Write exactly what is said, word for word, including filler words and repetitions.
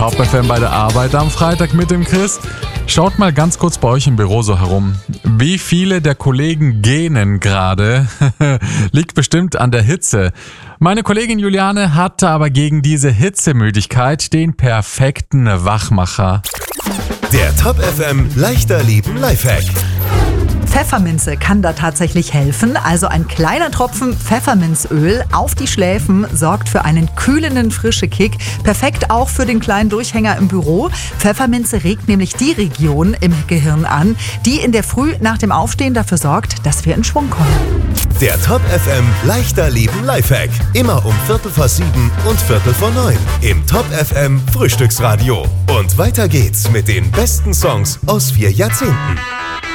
Top F M bei der Arbeit am Freitag mit dem Chris. Schaut mal ganz kurz bei euch im Büro so herum. Wie viele der Kollegen gähnen gerade? Liegt bestimmt an der Hitze. Meine Kollegin Juliane hatte aber gegen diese Hitzemüdigkeit den perfekten Wachmacher. Der Top F M leichter Leben Lifehack. Pfefferminze kann da tatsächlich helfen. Also ein kleiner Tropfen Pfefferminzöl auf die Schläfen sorgt für einen kühlenden frischen Kick. Perfekt auch für den kleinen Durchhänger im Büro. Pfefferminze regt nämlich die Region im Gehirn an, die in der Früh nach dem Aufstehen dafür sorgt, dass wir in Schwung kommen. Der Top F M leichter Leben Lifehack. Immer um Viertel vor sieben und Viertel vor neun im Top F M Frühstücksradio. Und weiter geht's mit den besten Songs aus vier Jahrzehnten.